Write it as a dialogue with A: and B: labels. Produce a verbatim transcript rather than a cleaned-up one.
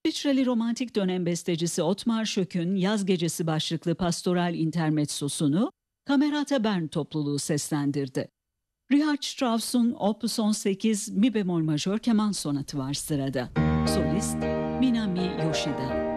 A: İsviçreli romantik dönem bestecisi Ottmar Schöck'ün Yaz Gecesi başlıklı pastoral intermezzosunu Camerata Bern topluluğu seslendirdi. Richard Strauss'un Opus on sekiz mi bemol majör keman sonatı var sırada. Solist Minami Yoshida.